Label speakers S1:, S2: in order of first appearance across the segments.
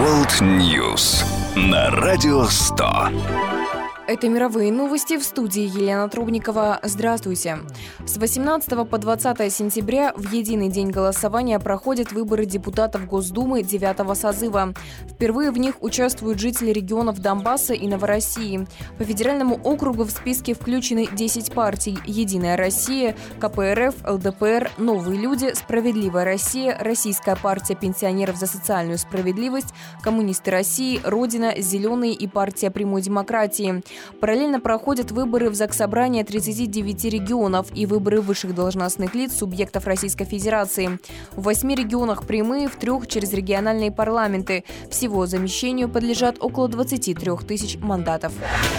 S1: World News на Радио 100.
S2: Это мировые новости, в студии Елена Трубникова. Здравствуйте. С 18 по 20 сентября в единый день голосования проходят выборы депутатов Госдумы 9-го созыва. Впервые в них участвуют жители регионов Донбасса и Новороссии. По федеральному округу в списке включены 10 партий: «Единая Россия», КПРФ, ЛДПР, «Новые люди», «Справедливая Россия», Российская партия пенсионеров за социальную справедливость, Коммунисты России, Родина, Зеленые и партия прямой демократии. Параллельно проходят выборы в Заксобрание 39 регионов и выборы высших должностных лиц субъектов Российской Федерации. В 8 регионах прямые, в 3 через региональные парламенты. Всего замещению подлежат около 23 тысяч мандатов.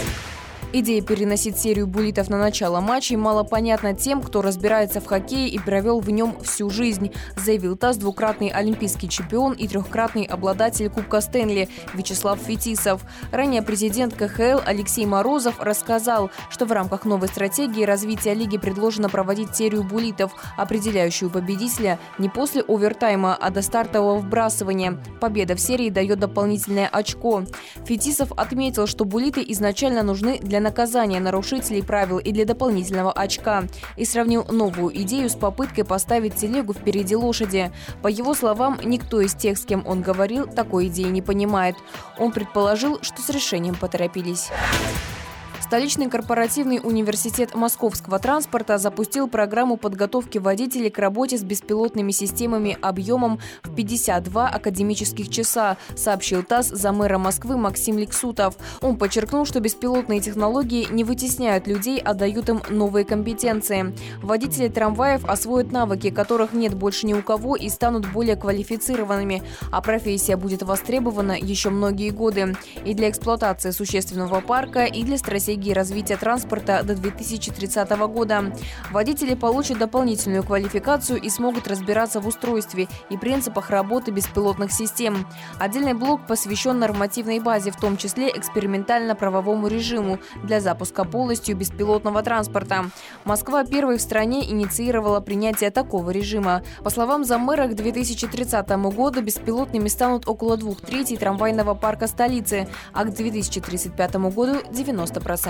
S2: Идея переносить серию буллитов на начало матчей мало понятна тем, кто разбирается в хоккее и провел в нем всю жизнь, заявил ТАСС двукратный олимпийский чемпион и трехкратный обладатель Кубка Стэнли Вячеслав Фетисов. Ранее президент КХЛ Алексей Морозов рассказал, что в рамках новой стратегии развития лиги предложено проводить серию буллитов, определяющую победителя не после овертайма, а до стартового вбрасывания. Победа в серии дает дополнительное очко. Фетисов отметил, что буллиты изначально нужны для наказания нарушителей правил и для дополнительного очка, и сравнил новую идею с попыткой поставить телегу впереди лошади. По его словам, никто из тех, с кем он говорил, такой идеи не понимает. Он предположил, что с решением поторопились. Столичный корпоративный университет московского транспорта запустил программу подготовки водителей к работе с беспилотными системами объемом в 52 академических часа, сообщил ТАСС замэра Москвы Максим Ликсутов. Он подчеркнул, что беспилотные технологии не вытесняют людей, а дают им новые компетенции. Водители трамваев освоят навыки, которых нет больше ни у кого, и станут более квалифицированными, а профессия будет востребована еще многие годы. И для эксплуатации существенного парка, и для стратегии развития транспорта до 2030 года. Водители получат дополнительную квалификацию и смогут разбираться в устройстве и принципах работы беспилотных систем. Отдельный блок посвящен нормативной базе, в том числе экспериментально-правовому режиму для запуска полностью беспилотного транспорта. Москва первой в стране инициировала принятие такого режима. По словам замэра, к 2030 году беспилотными станут около 2/3 трамвайного парка столицы, а к 2035 году 90%.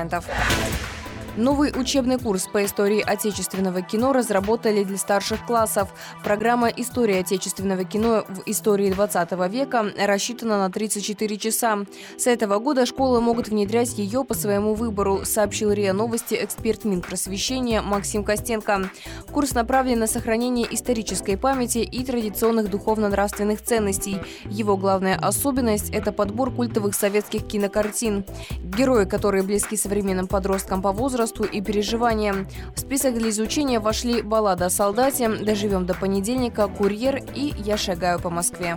S2: Новый учебный курс по истории отечественного кино разработали для старших классов. Программа «История отечественного кино в истории 20 века» рассчитана на 34 часа. С этого года школы могут внедрять ее по своему выбору, сообщил РИА Новости эксперт Минпросвещения Максим Костенко. Курс направлен на сохранение исторической памяти и традиционных духовно-нравственных ценностей. Его главная особенность – это подбор культовых советских кинокартин. Герои, которые близки современным подросткам по возрасту и переживаниям. В список для изучения вошли «Баллада о солдате», «Доживем до понедельника», «Курьер» и «Я шагаю по Москве».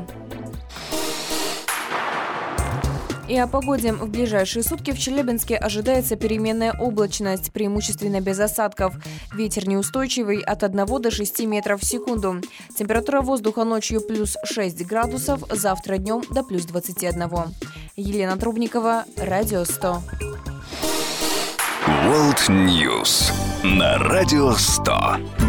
S2: И о погоде. В ближайшие сутки в Челябинске ожидается переменная облачность, преимущественно без осадков. Ветер неустойчивый от 1 до 6 метров в секунду. Температура воздуха ночью плюс 6 градусов, завтра днем до плюс 21. Елена Трубникова, Радио 100.
S1: World News на Радио 100.